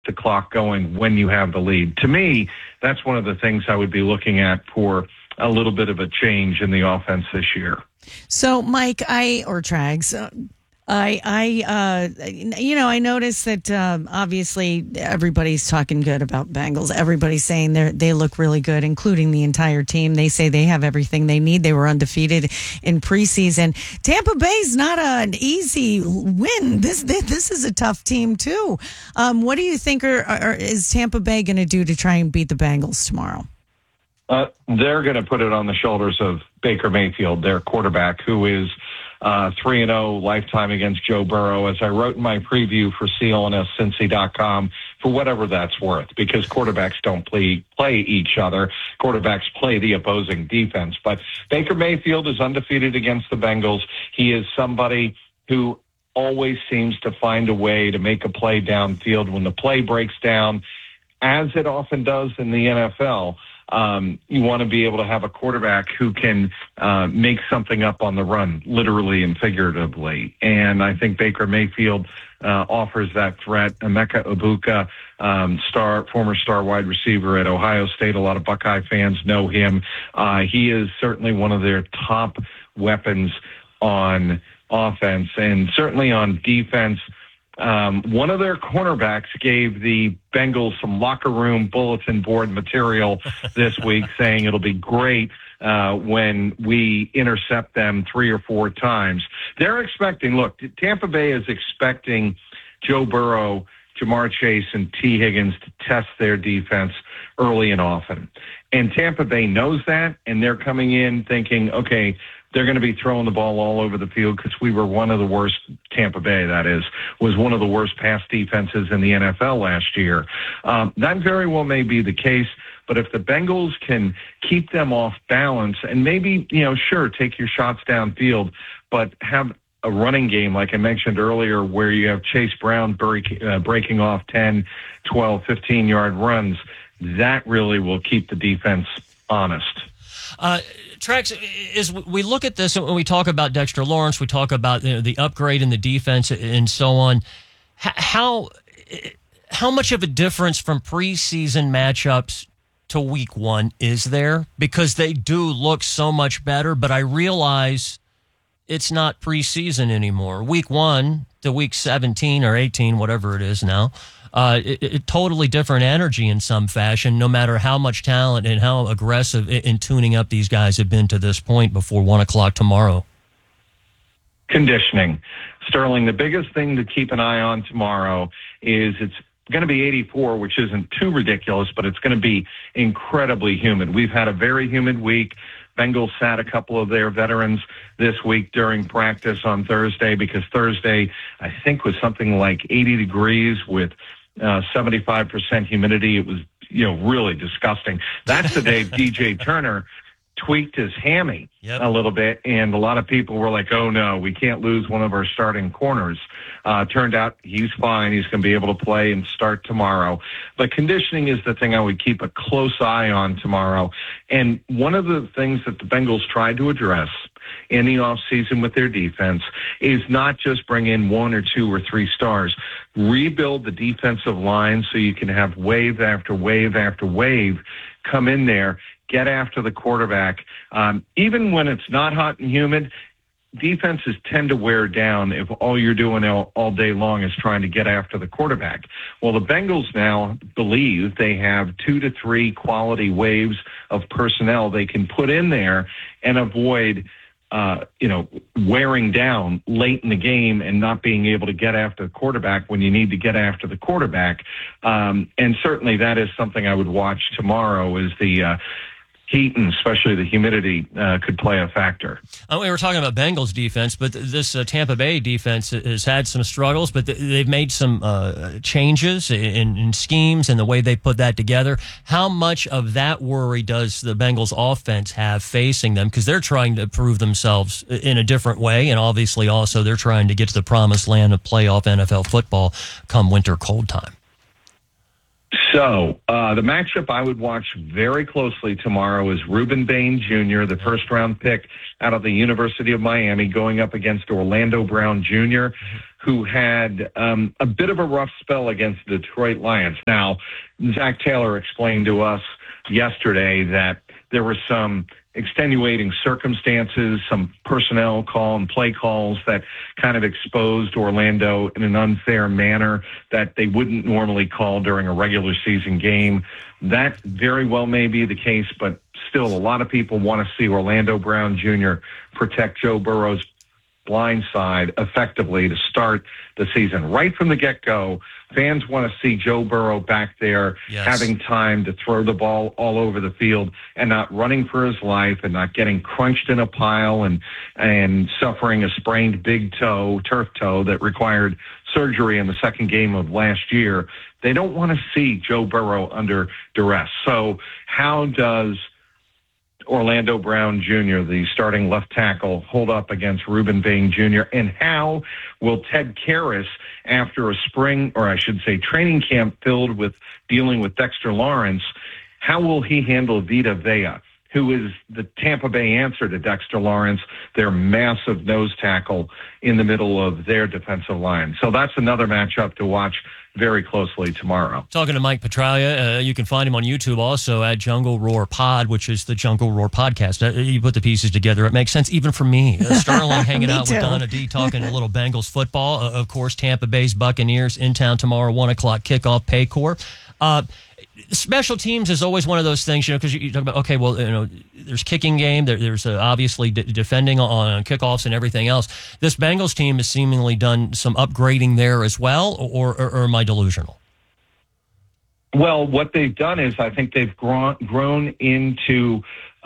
the clock going when you have the lead. To me, that's one of the things I would be looking at for a little bit of a change in the offense this year. So, Mike, Trags, I noticed that obviously everybody's talking good about Bengals. Everybody's saying they look really good, including the entire team. They say they have everything they need. They were undefeated in preseason. Tampa Bay's not an easy win. This is a tough team too. What do you think is Tampa Bay going to do to try and beat the Bengals tomorrow? They're going to put it on the shoulders of Baker Mayfield, their quarterback, who is 3-0 lifetime against Joe Burrow, as I wrote in my preview for CLNSCincy.com, for whatever that's worth, because quarterbacks don't play each other. Quarterbacks play the opposing defense. But Baker Mayfield is undefeated against the Bengals. He is somebody who always seems to find a way to make a play downfield when the play breaks down, as it often does in the NFL. You want to be able to have a quarterback who can make something up on the run, literally and figuratively. And I think Baker Mayfield offers that threat. Emeka Egbuka, former star wide receiver at Ohio State. A lot of Buckeye fans know him. He is certainly one of their top weapons on offense, and certainly on defense. One of their cornerbacks gave the Bengals some locker room bulletin board material this week, saying it'll be great when we intercept them 3 or 4 times. They're expecting, Tampa Bay is expecting Joe Burrow, Jamar Chase, and T. Higgins to test their defense early and often. And Tampa Bay knows that, and they're coming in thinking, okay, they're going to be throwing the ball all over the field, because we were one of the worst, Tampa Bay, that is, was one of the worst pass defenses in the NFL last year. That very well may be the case, but if the Bengals can keep them off balance and maybe, sure, take your shots downfield, but have a running game, like I mentioned earlier, where you have Chase Brown breaking off 10, 12, 15-yard runs, that really will keep the defense honest. Trax, as we look at this and when we talk about Dexter Lawrence, we talk about the upgrade in the defense and so on, how much of a difference from preseason matchups to week 1 is there? Because they do look so much better, but I realize it's not preseason anymore. Week 1 to week 17 or 18, whatever it is now, totally different energy in some fashion, no matter how much talent and how aggressive in tuning up these guys have been to this point before 1 o'clock tomorrow. Conditioning. Sterling, the biggest thing to keep an eye on tomorrow is it's going to be 84, which isn't too ridiculous, but it's going to be incredibly humid. We've had a very humid week. Bengals sat a couple of their veterans this week during practice on Thursday, because Thursday, I think, was something like 80 degrees with 75% humidity. It was, really disgusting. That's the day DJ Turner tweaked his hammy a little bit, and a lot of people were like, oh no, we can't lose one of our starting corners. Turned out he's fine. He's going to be able to play and start tomorrow. But conditioning is the thing I would keep a close eye on tomorrow. And one of the things that the Bengals tried to address in the offseason with their defense is not just bring in 1 or 2 or 3 stars, rebuild the defensive line so you can have wave after wave after wave come in there, get after the quarterback. Even when it's not hot and humid, defenses tend to wear down if all you're doing all day long is trying to get after the quarterback. Well, the Bengals now believe they have 2 to 3 quality waves of personnel they can put in there and avoid wearing down late in the game and not being able to get after the quarterback when you need to get after the quarterback. And certainly that is something I would watch tomorrow, is the heat and especially the humidity could play a factor. We were talking about Bengals defense, but this Tampa Bay defense has had some struggles, but they've made some changes in schemes and the way they put that together. How much of that worry does the Bengals offense have facing them? Because they're trying to prove themselves in a different way, and obviously also they're trying to get to the promised land of playoff NFL football come winter cold time. So So the matchup I would watch very closely tomorrow is Reuben Bain Jr., the first-round pick out of the University of Miami, going up against Orlando Brown Jr., who had a bit of a rough spell against the Detroit Lions. Now, Zach Taylor explained to us yesterday that there were some extenuating circumstances, some personnel call and play calls that kind of exposed Orlando in an unfair manner that they wouldn't normally call during a regular season game. That very well may be the case, but still a lot of people want to see Orlando Brown Jr. protect Joe Burrow's blind side effectively to start the season. Right from the get-go, fans want to see Joe Burrow back there, having time to throw the ball all over the field and not running for his life and not getting crunched in a pile and suffering a sprained big toe, turf toe, that required surgery in the second game of last year. They don't want to see Joe Burrow under duress. So how does Orlando Brown Jr., the starting left tackle, hold up against Reuben Bain Jr.? And how will Ted Karras, after a spring, or I should say training camp filled with dealing with Dexter Lawrence, how will he handle Vita Vea, who is the Tampa Bay answer to Dexter Lawrence, their massive nose tackle in the middle of their defensive line? So that's another matchup to watch very closely tomorrow. Talking to Mike Petraglia, you can find him on YouTube also at Jungle Roar Pod, which is the Jungle Roar podcast. You put the pieces together, it makes sense even for me. Sterling hanging out with Donna D, talking a little Bengals football. Of course, Tampa Bay's Buccaneers in town tomorrow, 1 o'clock kickoff, Paycor. Special teams is always one of those things, because you talk about, okay, well, there's kicking game, there's obviously defending on kickoffs and everything else. This Bengals team has seemingly done some upgrading there as well, or am I delusional? Well, what they've done is I think they've grown into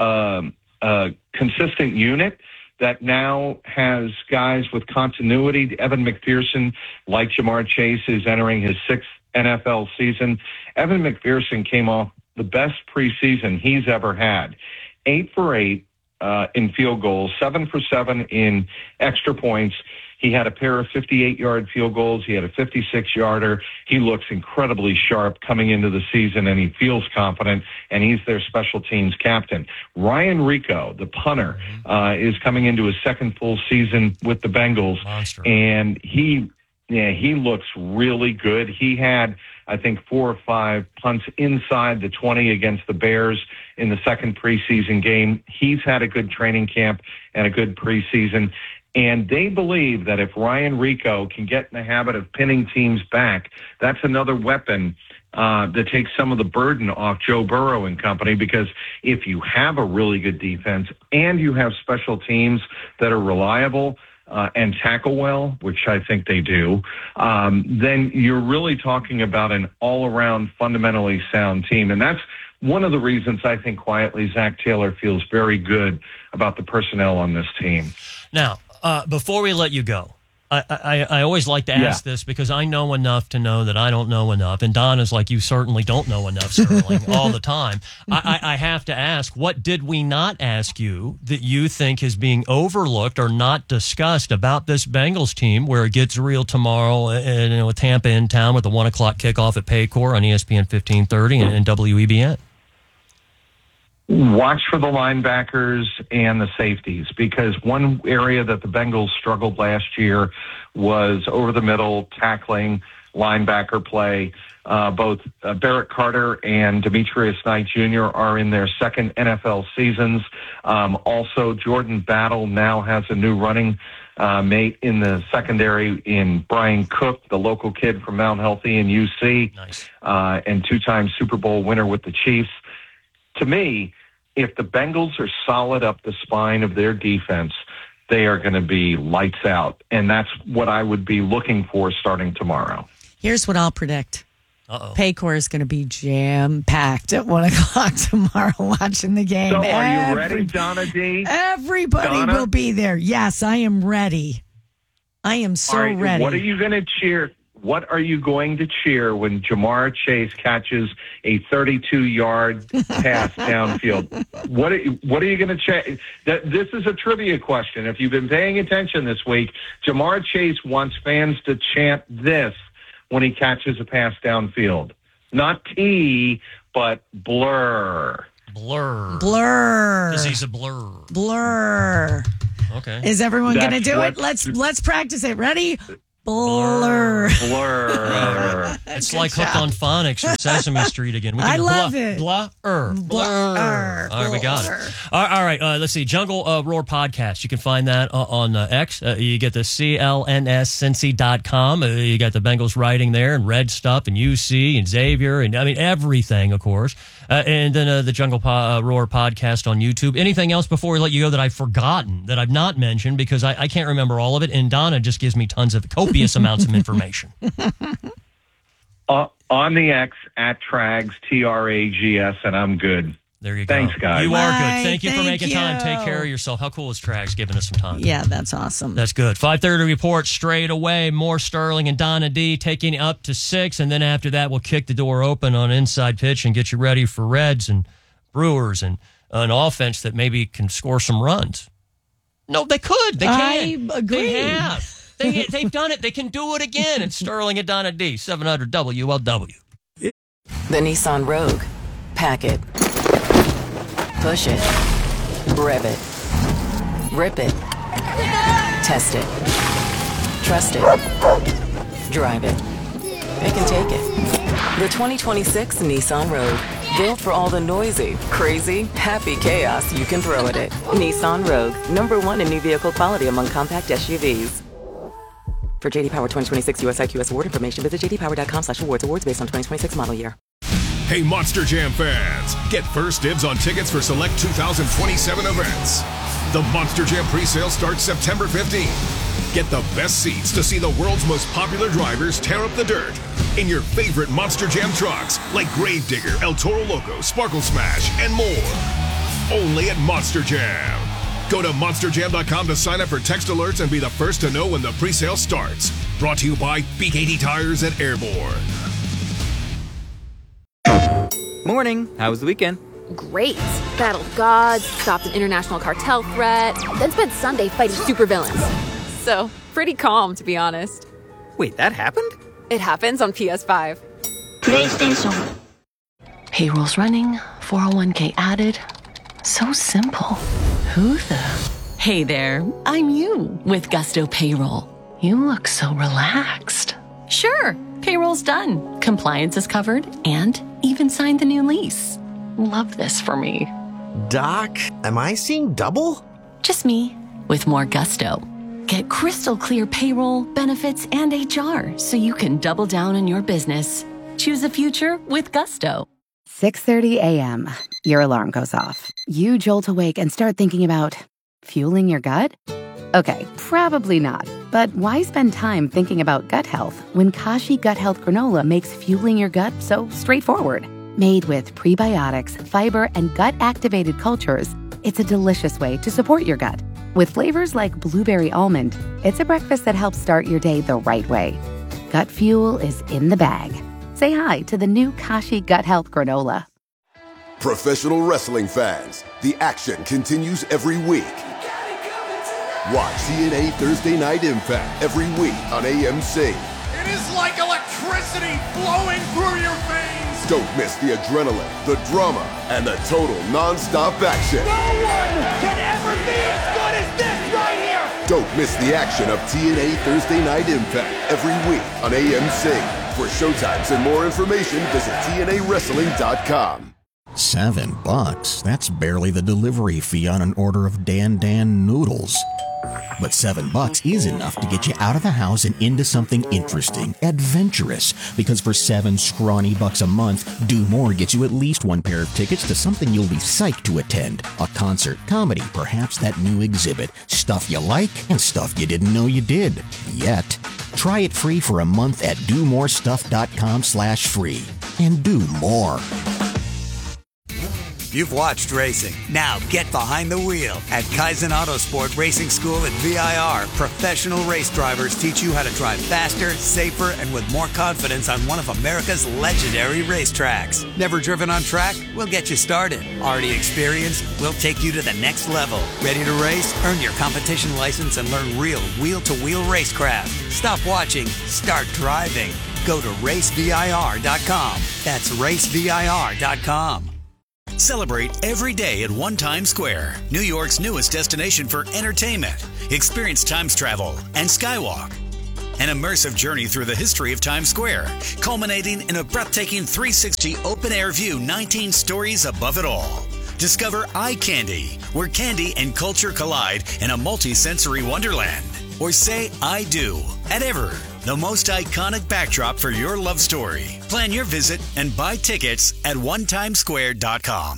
a consistent unit that now has guys with continuity. Evan McPherson, like Jamar Chase, is entering his sixth NFL season. Evan McPherson came off the best preseason he's ever had. 8 for 8 in field goals, 7 for 7 in extra points. He had a pair of 58-yard field goals. He had a 56-yarder. He looks incredibly sharp coming into the season, and he feels confident, and he's their special teams captain. Ryan Rico, the punter, is coming into his second full season with the Bengals. Monster. And he looks really good. He had, I think, 4 or 5 punts inside the 20 against the Bears in the second preseason game. He's had a good training camp and a good preseason. And they believe that if Ryan Rico can get in the habit of pinning teams back, that's another weapon that takes some of the burden off Joe Burrow and company, because if you have a really good defense and you have special teams that are reliable and tackle well, which I think they do, then you're really talking about an all-around fundamentally sound team. And that's one of the reasons I think quietly Zach Taylor feels very good about the personnel on this team. Now, before we let you go, I always like to ask this, because I know enough to know that I don't know enough. And Donna's like, you certainly don't know enough, Sterling, all the time. I have to ask, what did we not ask you that you think is being overlooked or not discussed about this Bengals team, where it gets real tomorrow with Tampa in town with the 1 o'clock kickoff at Paycor on ESPN 1530 and WEBN? Watch for the linebackers and the safeties, because one area that the Bengals struggled last year was over the middle tackling, linebacker play. Both Barrett Carter and Demetrius Knight Jr. are in their second NFL seasons. Also, Jordan Battle now has a new running mate in the secondary in Brian Cook, the local kid from Mount Healthy in UC, Nice. And 2-time Super Bowl winner with the Chiefs. To me, if the Bengals are solid up the spine of their defense, they are going to be lights out. And that's what I would be looking for starting tomorrow. Here's what I'll predict. Paycor is going to be jam-packed at 1 o'clock tomorrow watching the game. So are you ready, Donna D? Everybody will be there. Yes, I am ready. I am so ready. What are you going to cheer? What are you going to cheer when Jamar Chase catches a 32-yard pass downfield? What are you going to cheer? This is a trivia question. If you've been paying attention this week, Jamar Chase wants fans to chant this when he catches a pass downfield. not T, but Blur. Blur. Blur. Because he's a blur. Blur. Okay. Is everyone going to That's do what- it? Let's practice it. Ready? Blur. Blur. It's like Hooked on Phonics or Sesame Street again. We I can love it. Blur. Blur. All right, we got it. All right, let's see. Jungle Roar Podcast. You can find that on X. You get the CLNSCincy.com. You got the Bengals writing there and Red stuff and UC and Xavier and, I mean, everything, of course. And then the Jungle Roar Podcast on YouTube. Anything else before we let you go that I've forgotten, that I've not mentioned, because I can't remember all of it, and Donna just gives me tons of copious amounts of information. On the X, at Trags, TRAGS, and I'm good. There you go. Thanks, guys. You are Bye. good. Thank you for Thank making time. you. Take care of yourself. How cool is Trags giving us some time? Yeah, that's awesome. That's good. 5:30 report straight away. More Sterling and Donna D taking up to 6. And then after that, we'll kick the door open on Inside Pitch and get you ready for Reds and Brewers and an offense that maybe can score some runs. No, they could. They can. I agree. They have. They've done it. They can do it again. It's Sterling and Donna D, 700 WLW. The Nissan Rogue. Pack it. Push it. Rev it. Rip it. Test it. Trust it. Drive it. It can take it. The 2026 Nissan Rogue. Built for all the noisy, crazy, happy chaos you can throw at it. Nissan Rogue. #1 in new vehicle quality among compact SUVs. For JD Power 2026 US IQS award information, visit jdpower.com/awards. Awards based on 2026 model year. Hey, Monster Jam fans, get first dibs on tickets for select 2027 events. The Monster Jam presale starts September 15th. Get the best seats to see the world's most popular drivers tear up the dirt in your favorite Monster Jam trucks like Gravedigger, El Toro Loco, Sparkle Smash, and more. Only at Monster Jam. Go to monsterjam.com to sign up for text alerts and be the first to know when the presale starts. Brought to you by BKT Tires at Airborne. Morning. How was the weekend? Great. Battled gods, stopped an international cartel threat, then spent Sunday fighting supervillains. So, pretty calm, to be honest. Wait, that happened? It happens on PS5. PlayStation. Payroll's running, 401k added. So simple. Who the? Hey there, I'm you with Gusto Payroll. You look so relaxed. Sure, payroll's done. Compliance is covered and even signed the new lease. Love this for me. Doc, am I seeing double? Just me with more gusto. Get crystal clear payroll, benefits, and HR so you can double down on your business. Choose a future with Gusto. 6:30 a.m. Your alarm goes off. You jolt awake and start thinking about fueling your gut? Okay, probably not. But why spend time thinking about gut health when Kashi Gut Health Granola makes fueling your gut so straightforward? Made with prebiotics, fiber, and gut-activated cultures, it's a delicious way to support your gut. With flavors like blueberry almond, it's a breakfast that helps start your day the right way. Gut fuel is in the bag. Say hi to the new Kashi Gut Health Granola. Professional wrestling fans, the action continues every week. Watch TNA Thursday Night Impact every week on AMC. It is like electricity flowing through your veins. Don't miss the adrenaline, the drama, and the total non-stop action. No one can ever be as good as this right here. Don't miss the action of TNA Thursday Night Impact every week on AMC. For showtimes and more information, visit TNAWrestling.com. $7? That's barely the delivery fee on an order of Dan noodles. But $7 is enough to get you out of the house and into something interesting, adventurous. Because for $7 scrawny bucks a month, Do More gets you at least one pair of tickets to something you'll be psyched to attend. A concert, comedy, perhaps that new exhibit. Stuff you like and stuff you didn't know you did. Yet. Try it free for a month at domorestuff.com/free. And do more. You've watched racing. Now get behind the wheel. At Kaizen Autosport Racing School at VIR, professional race drivers teach you how to drive faster, safer, and with more confidence on one of America's legendary racetracks. Never driven on track? We'll get you started. Already experienced? We'll take you to the next level. Ready to race? Earn your competition license and learn real wheel-to-wheel racecraft. Stop watching. Start driving. Go to racevir.com. That's racevir.com. Celebrate every day at One Times Square, New York's newest destination for entertainment. Experience Times travel and Skywalk. An immersive journey through the history of Times Square, culminating in a breathtaking 360 open-air view 19 stories above it all. Discover Eye Candy, where candy and culture collide in a multi-sensory wonderland. Or say I do at Ever, the most iconic backdrop for your love story. Plan your visit and buy tickets at onetimesquare.com.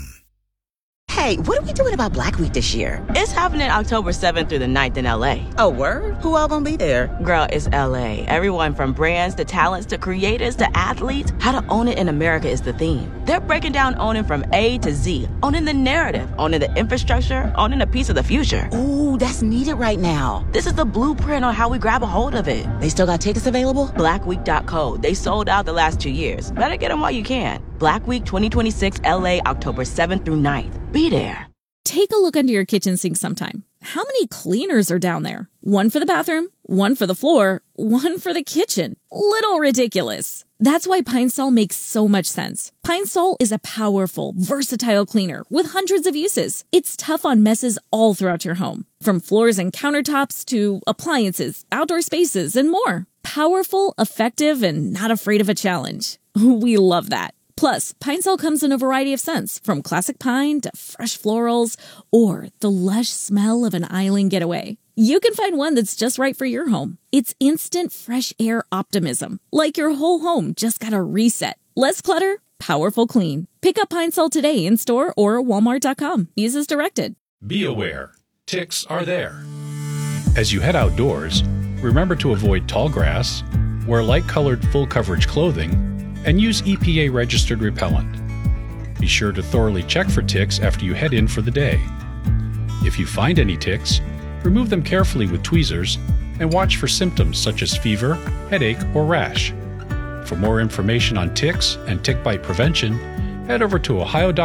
Hey, what are we doing about Black Week this year? It's happening October 7th through the 9th in LA. Oh, word? Who all gonna be there? Girl, it's LA. Everyone from brands to talents to creators to athletes. How to own it in America is the theme. They're breaking down owning from A to Z. Owning the narrative, owning the infrastructure, owning a piece of the future. Ooh, that's needed right now. This is the blueprint on how we grab a hold of it. They still got tickets available? Blackweek.co. They sold out the last 2 years. Better get them while you can. Black Week 2026 LA, October 7th through 9th. Be there. Take a look under your kitchen sink sometime. How many cleaners are down there? One for the bathroom, one for the floor, one for the kitchen. Little ridiculous. That's why Pine Sol makes so much sense. Pine Sol is a powerful, versatile cleaner with hundreds of uses. It's tough on messes all throughout your home, from floors and countertops to appliances, outdoor spaces, and more. Powerful, effective, and not afraid of a challenge. We love that. Plus, Pine Sol comes in a variety of scents, from classic pine to fresh florals, or the lush smell of an island getaway. You can find one that's just right for your home. It's instant fresh air optimism, like your whole home just got a reset. Less clutter, powerful clean. Pick up Pine Sol today in store or walmart.com. Use as directed. Be aware, ticks are there. As you head outdoors, remember to avoid tall grass, wear light-colored full-coverage clothing, and use EPA-registered repellent. Be sure to thoroughly check for ticks after you head in for the day. If you find any ticks, remove them carefully with tweezers and watch for symptoms such as fever, headache, or rash. For more information on ticks and tick bite prevention, head over to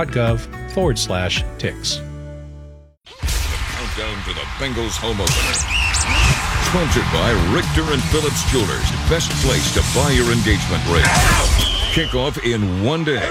ohio.gov/ticks. Countdown to the Bengals home opener. Sponsored by Richter and Phillips Jewelers. Best place to buy your engagement ring. Kickoff in one day.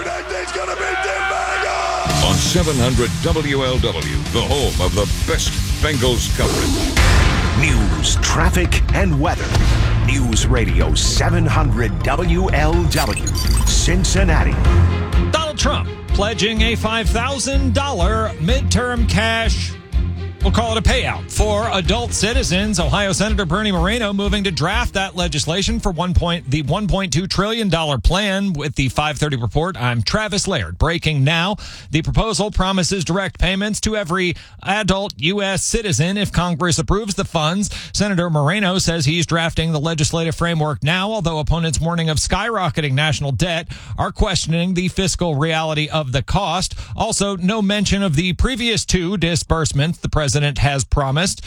On 700 WLW, the home of the best Bengals coverage. News, traffic, and weather. News Radio 700 WLW, Cincinnati. Donald Trump pledging a $5,000 midterm cash, we'll call it a payout, for adult citizens. Ohio Senator Bernie Moreno moving to draft that legislation for the $1.2 trillion plan with the 530 report. I'm Travis Laird. Breaking now, the proposal promises direct payments to every adult U.S. citizen if Congress approves the funds. Senator Moreno says he's drafting the legislative framework now, although opponents warning of skyrocketing national debt are questioning the fiscal reality of the cost. Also, no mention of the previous two disbursements the president has promised.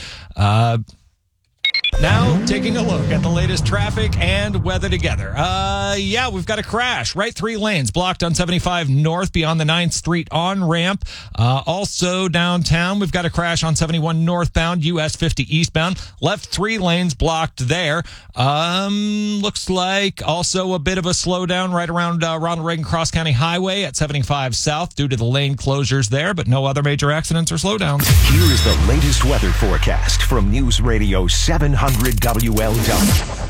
Now, taking a look at the latest traffic and weather together. We've got a crash. Right 3 lanes blocked on 75 north beyond the 9th Street on-ramp. Also downtown, we've got a crash on 71 northbound, US 50 eastbound. Left 3 lanes blocked there. Looks like also a bit of a slowdown right around Ronald Reagan Cross County Highway at 75 south due to the lane closures there, but no other major accidents or slowdowns. Here is the latest weather forecast from News Radio 700 WLW.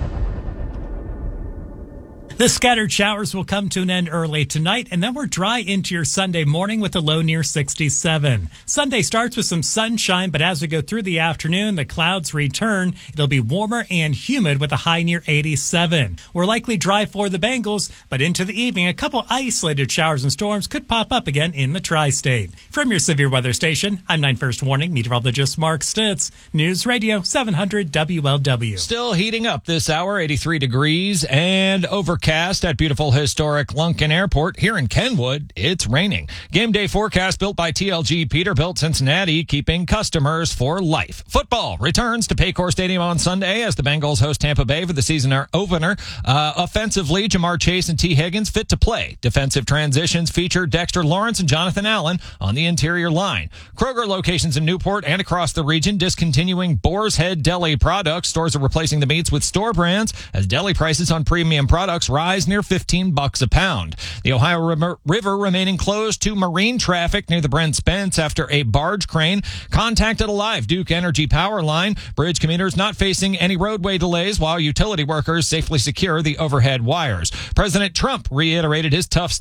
The scattered showers will come to an end early tonight, and then we're dry into your Sunday morning with a low near 67. Sunday starts with some sunshine, but as we go through the afternoon, the clouds return. It'll be warmer and humid with a high near 87. We're likely dry for the Bengals, but into the evening, a couple isolated showers and storms could pop up again in the tri-state. From your severe weather station, I'm 9 First Warning meteorologist Mark Stitz, News Radio 700 WLW. Still heating up this hour, 83 degrees and overcast forecast at beautiful historic Lunken Airport. Here in Kenwood, it's raining. Game day forecast built by TLG Peterbilt Cincinnati, keeping customers for life. Football returns to Paycor Stadium on Sunday as the Bengals host Tampa Bay for the season opener. Offensively, Jamar Chase and T. Higgins fit to play. Defensive transitions feature Dexter Lawrence and Jonathan Allen on the interior line. Kroger locations in Newport and across the region discontinuing Boar's Head Deli products. Stores are replacing the meats with store brands as deli prices on premium products rise near $15 a pound. The Ohio River remaining closed to marine traffic near the Brent Spence after a barge crane contacted a live Duke Energy power line. Bridge commuters not facing any roadway delays while utility workers safely secure the overhead wires. President Trump reiterated his tough